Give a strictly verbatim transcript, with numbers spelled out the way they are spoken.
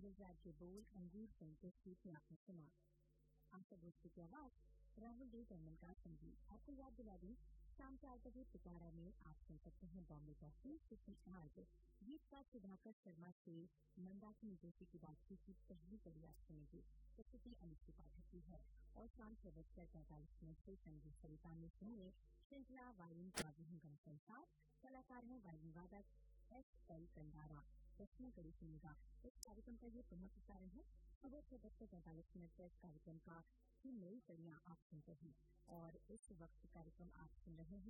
राज्य बोल अंगूर सिंह के गीत में आपने सुना। आशा भोसले की आवाज, राहुल देव बर्मन का संगीत। आपको याद दिला दी, शाम चार बजे पिटारा में आप सुन सकते हैं बॉम्बे टॉकी, क्योंकि आज गीतकार सुधाकर शर्मा से मंदाकिनी जोशी की बातचीत की पहली कड़ी आप सुनेंगे। प्रस्तुति अनुष्ठी पाठक की है और शाम छह बजकर पैंतालीस मिनट से संगीत सरिता में सुनिए श्रृंखला वायलिन का विहंगम संसार। कलाकार है वायलिन वादक एस एल कंडारा। दसवीं कड़ी सुनेगा। इस कार्यक्रम का ये पुनः प्रसारण है सुबह छह बजकर पैंतालीस मिनट पर। कार्यक्रम का की नई कड़ियां आप सुनते हैं और इस वक्त कार्यक्रम आप सुन रहे हैं